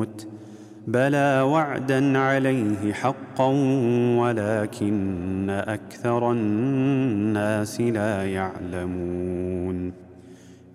الموت بلى وعدا عليه حقا ولكن أكثر الناس لا يعلمون